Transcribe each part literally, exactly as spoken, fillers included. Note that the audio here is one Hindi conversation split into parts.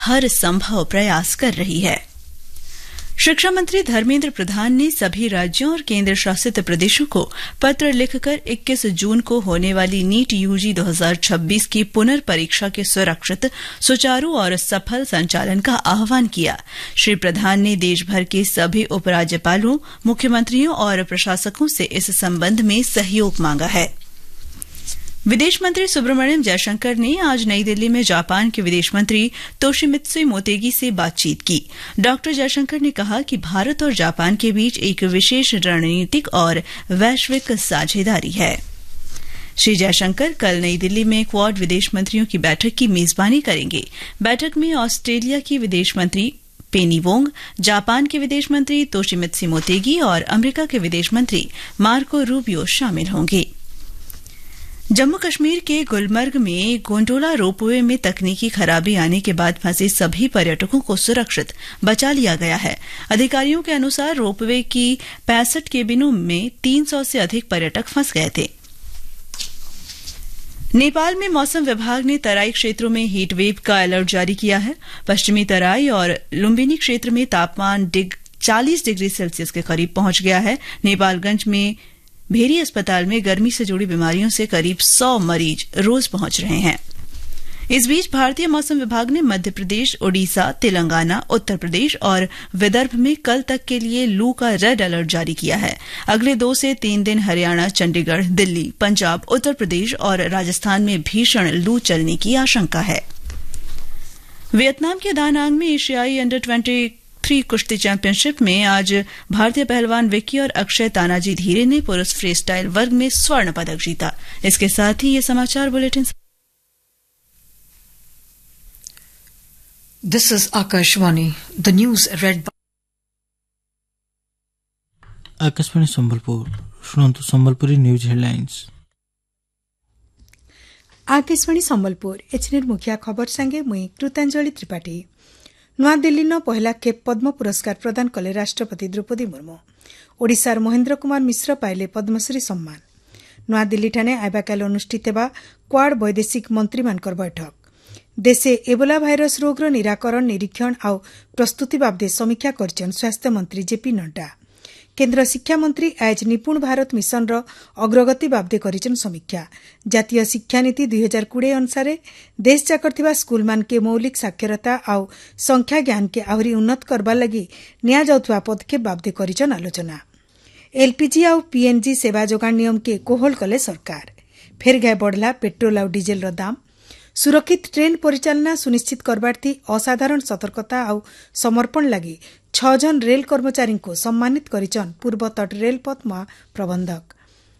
हर संभव प्रयास कर रही है। शिक्षा मंत्री धर्मेंद्र प्रधान ने सभी राज्यों और केंद्र शासित प्रदेशों को पत्र लिखकर इक्कीस जून को होने वाली नीट यूजी दो हज़ार छब्बीस की पुनर्परीक्षा के सुरक्षित, सुचारू और सफल संचालन का आह्वान किया। श्री प्रधान ने देशभर के सभी उपराज्यपालों, मुख्यमंत्रियों और प्रशासकों से इस संबंध में सहयोग मांगा है। विदेश मंत्री सुब्रमण्यम जयशंकर ने आज नई दिल्ली में जापान के विदेश मंत्री तोशिमित्सु मोतेगी से बातचीत की। डॉक्टर जयशंकर ने कहा कि भारत और जापान के बीच एक विशेष रणनीतिक और वैश्विक साझेदारी है। श्री जयशंकर कल नई दिल्ली में क्वाड विदेश मंत्रियों की बैठक की मेजबानी करेंगे। बैठक में ऑस्ट्रेलिया की विदेश मंत्री पेनी वोंग, जापान के विदेश मंत्री तोशिमित्सु मोतेगी और अमरीका के विदेश मंत्री मार्को रूबियो शामिल होंगे। जम्मू कश्मीर के गुलमर्ग में गोंडोला रोपवे में तकनीकी खराबी आने के बाद फंसे सभी पर्यटकों को सुरक्षित बचा लिया गया है। अधिकारियों के अनुसार रोपवे की पैंसठ केबिनों में तीन सौ से अधिक पर्यटक फंस गए थे। नेपाल में मौसम विभाग ने तराई क्षेत्रों में हीट वेव का अलर्ट जारी किया है। पश्चिमी तराई और लुम्बिनी क्षेत्र में तापमान चालीस डिग्री सेल्सियस के करीब पहुंच गया है। नेपालगंज में भेरी अस्पताल में गर्मी से जुड़ी बीमारियों से करीब सौ मरीज रोज पहुंच रहे हैं। इस बीच भारतीय मौसम विभाग ने मध्य प्रदेश, ओडिशा, तेलंगाना, उत्तर प्रदेश और विदर्भ में कल तक के लिए लू का रेड अलर्ट जारी किया है। अगले दो से तीन दिन हरियाणा, चंडीगढ़, दिल्ली, पंजाब, उत्तर प्रदेश और राजस्थान में भीषण लू चलने की आशंका है। वियतनाम के दानांग में एशियाई अंडर ट्वेंटी थ्री कुश्ती चैंपियनशिप में आज भारतीय पहलवान विक्की और अक्षय तानाजी धीरे ने पुरुष फ्री स्टाइल वर्ग में स्वर्ण पदक जीता। इसके साथ ही ये समाचार bulletin. This is Akashvani, the news red Akashvani Sambalpur. शुणु संबलपुरी न्यूज हेडलाइंस। आकाशवाणी संबलपुर एचएनएर मुखिया खबर संगे मुई कृतांजलि त्रिपाठी। नूआदिल्ली पहला खेप पद्म पुरस्कार प्रदान कले राष्ट्रपति द्रौपदी मुर्मू। ओडिशार महेन्द्र कुमार मिश्र पाइले पद्मश्री सम्मान। नूआदिल्ली आइबाकाल अनुष्ठित हेबा क्वाड वैदेशिक मंत्री मानकर बैठक। देशे एबोला भाइरस रोगर निराकरण, निरीक्षण आउ प्रस्तुति बाबदे समीक्षा करिछन स्वास्थ्य मंत्री जेपी नड्डा। केन्द्र शिक्षा मंत्री आज निपुण भारत मिशन रो अग्रगति बाबदे करिछन समीक्षा। जातीय शिक्षा नीति दुई हजार कोड़े अनुसार देश जाकर थिबा स्कूल मान के मौलिक साक्षरता आउ संख्या ज्ञान के आहरी उन्नत करबा लगी निया जाउथबा पदक्षेप बाबदे करिछन आलोचना। एलपीजी आउ पीएनजी सेवा जोगाण नियम के कोहल कले सरकार। फेर गए बढ़ला पेट्रोल आउ डीजेल रो दाम। सुरक्षित ट्रेन परिचालना सुनिश्चित करबार्थी असाधारण सतर्कता आउ समर्पण लगी छह जन रेल कर्मचारी को सम्मानित करिछन पूर्व तट रेलपथ महाप्रबंधक।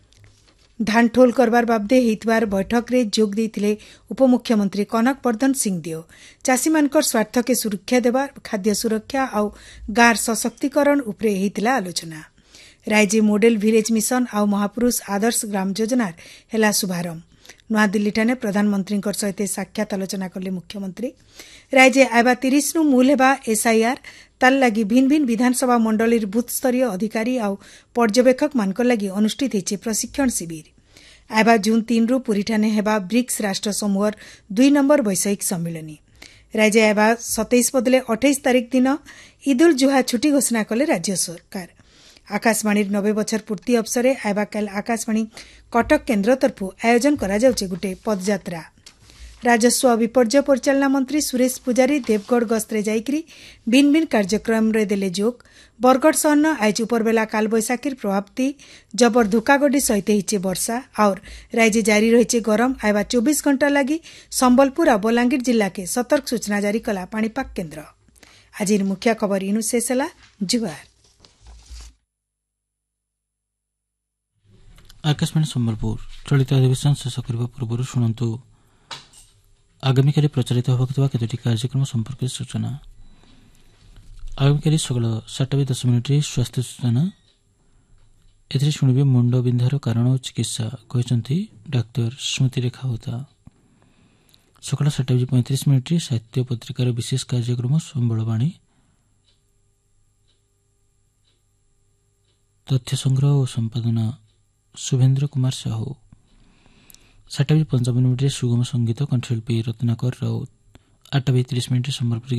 धान ठोल करबार बाबदे हेतबार बैठक रे जोग देइथिले उपमुख्यमंत्री कनक वर्धन सिंहदेव। चाषी मानकर स्वार्थ के सुरक्षा देवा, खाद्य सुरक्षा आउ गार सशक्तिकरण उपरे हेतिला आलोचना। राइजे मॉडल विलेज मिशन आउ महापुरुष आदर्श ग्राम योजनार हेला शुभारंभ। नूआदिल्ली ठाने प्रधानमंत्री सहित साक्षात आलोचना कले मुख्यमंत्री। राज्य आइबा तीस नु मूल हेबा एसआईआर ताल लगी भिन्न भिन्न विधानसभा मंडलीर बूथ स्तरीय अधिकारी आउ पर्यवेक्षक मानक लगी अनुष्ठित हेचे प्रशिक्षण शिविर। आइबा जून तीन रु पुरी ठाने हेबा ब्रिक्स राष्ट्र समूहर दुई नंबर वैषयिक सम्मेलनी। राज्य आइबा सतैश बदले अठाईस तारीख दिन ईद उल जुहा छुट्टी घोषणा कले राज्य सरकार। आकाशवाणी नबे बछर पूर्ति अवसरे आइबाकाल आकाशवाणी कटक केन्द्र तरफ आयोजन करा जाउछे गुटे पदयात्रा। राजस्व विपर्यय परिचालना मंत्री सुरेश पुजारी देवगढ़ गस्तरे जाइकरी भिन्न भिन्न कार्यक्रम रे देले जोग। बरगढ़ सहर आज उपरबेला कालबैशाखीर प्रभावती जबर धोकागडी सहित हिचे वर्षा और राज्य जारी रही गरम। आइबा चौबीस घंटा लगी संबलपुर और बलांगीर जिला के सतर्क सूचना जारी कला पाणीपाग केन्द्र। आज मुख्य खबर इनु शेष होला। जुहार। आकाशवाणी संबलपुर चलित अधिवेशन शेष करने पूर्व शुणु आगामी प्रचारित होगा केतोटी कार्यक्रम संपर्क सूचना। आगामी सकाल सात दस मिनिट स्वास्थ्य सूचना। एथिरे शुणिबे मुंड बिंधार कारण और चिकित्सा कहते डाक्तर स्मृति रेखा होता। सकाल सात बजे पैंतीस मिनिट साहित्य पत्रिकार विशेष कार्यक्रम संबलवाणी तथ्य संग्रह और संपादना शुभेन्द्र कुमार साहू। सात बजे पंचावन मिनिट सुगम संगीत कंठशिल्पी रत्नाकर राउत। आठटा बज तीस मिनिट सम्बलपुर